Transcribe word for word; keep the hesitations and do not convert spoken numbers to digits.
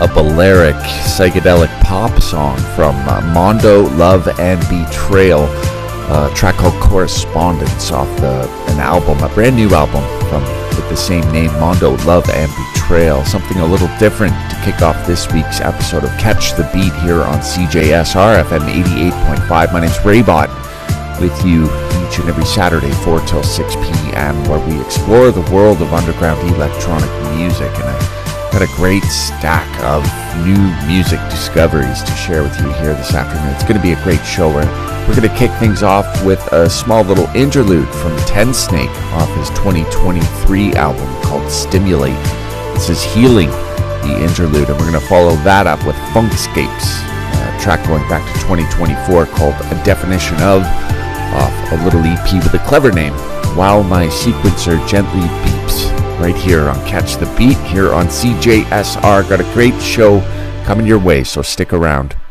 a Balearic psychedelic pop song from uh, Mondo, Love and Betrayal, a track called Correspondence off the an album, a brand new album from with the same name, Mondo, Love and Betrayal. Something a little different to kick off this week's episode of Catch the Beat here on C J S R F M eighty-eight point five. My name's Raybot, with you each and every Saturday, four till six p.m., where we explore the world of underground electronic music. And I got a great stack of new music discoveries to share with you here this afternoon. It's going to be a great show. We're, we're going to kick things off with a small little interlude from Ten Snake off his twenty twenty-three album called Stimulate. This is Healing, the interlude, and we're going to follow that up with Funkscapes, a track going back to twenty twenty-four called A Definition Of, off a little E P with a clever name, While My Sequencer Gently Beeps, right here on Catch the Beat, here on C J S R. Got a great show coming your way, so stick around.